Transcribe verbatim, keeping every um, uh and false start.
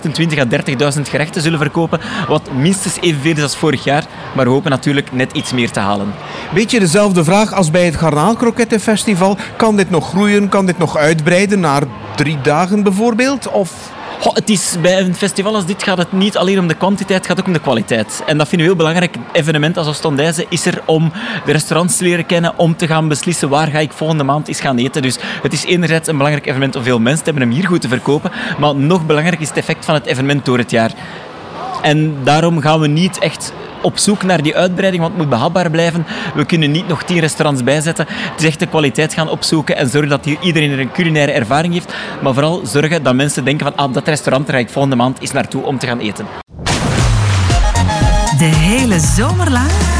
achtentwintig à dertigduizend gerechten zullen verkopen, wat minstens evenveel is als vorig jaar, maar we hopen natuurlijk net iets meer te halen. Beetje dezelfde vraag als bij het Garnaalkrokettenfestival. Kan dit nog groeien? Kan dit nog uitbreiden naar drie dagen bijvoorbeeld? Of... Goh, het is, bij een festival als dit gaat het niet alleen om de kwantiteit, het gaat ook om de kwaliteit. En dat vinden we heel belangrijk. Een evenement als Oostendijze is er om de restaurants te leren kennen, om te gaan beslissen waar ga ik volgende maand eens gaan eten. Dus het is enerzijds een belangrijk evenement om veel mensen te hebben hem hier goed te verkopen, maar nog belangrijker is het effect van het evenement door het jaar. En daarom gaan we niet echt op zoek naar die uitbreiding, want het moet behapbaar blijven. We kunnen niet nog tien restaurants bijzetten. Het is echt de kwaliteit gaan opzoeken en zorgen dat hier iedereen er een culinaire ervaring heeft. Maar vooral zorgen dat mensen denken van ah, dat restaurant daar ga ik volgende maand eens naartoe om te gaan eten. De hele zomer lang